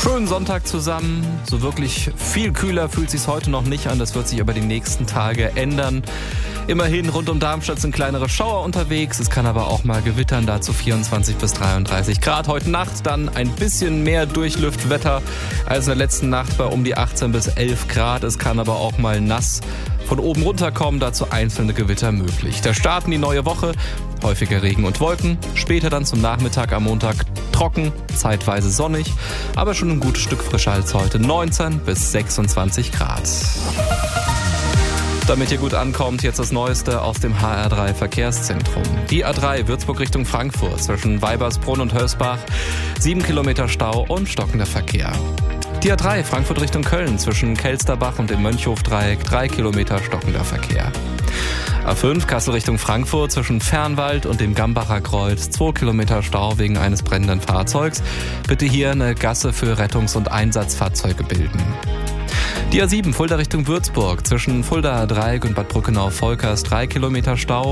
Schönen Sonntag zusammen. So wirklich viel kühler fühlt sich's heute noch nicht an. Das wird sich über die nächsten Tage ändern. Immerhin rund um Darmstadt sind kleinere Schauer unterwegs. Es kann aber auch mal gewittern, dazu 24 bis 33 Grad. Heute Nacht dann ein bisschen mehr Durchlüftwetter als in der letzten Nacht bei um die 18 bis 11 Grad. Es kann aber auch mal nass von oben runterkommen, dazu einzelne Gewitter möglich. Der Start in die neue Woche, häufiger Regen und Wolken. Später dann zum Nachmittag am Montag trocken, zeitweise sonnig, aber schon ein gutes Stück frischer als heute. 19 bis 26 Grad. Damit ihr gut ankommt, jetzt das Neueste aus dem HR3 Verkehrszentrum. Die A3 Würzburg Richtung Frankfurt zwischen Weibersbrunn und Hösbach, 7 Kilometer Stau und stockender Verkehr. Die A3 Frankfurt Richtung Köln zwischen Kelsterbach und dem Mönchhofdreieck, 3 Kilometer stockender Verkehr. A5 Kassel Richtung Frankfurt zwischen Fernwald und dem Gambacher Kreuz, 2 Kilometer Stau wegen eines brennenden Fahrzeugs. Bitte hier eine Gasse für Rettungs- und Einsatzfahrzeuge bilden. Die A7 Fulda Richtung Würzburg zwischen Fulda Dreieck und Bad Brückenau-Volkers, 3 Kilometer Stau.